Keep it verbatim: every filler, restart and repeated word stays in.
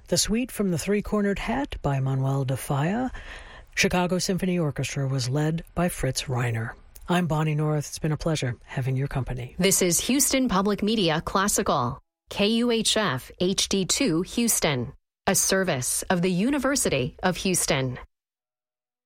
The Suite from the Three-Cornered Hat by Manuel de Falla. Chicago Symphony Orchestra was led by Fritz Reiner. I'm Bonnie North. It's been a pleasure having your company. This is Houston Public Media Classical, K U H F H D two Houston, a service of the University of Houston.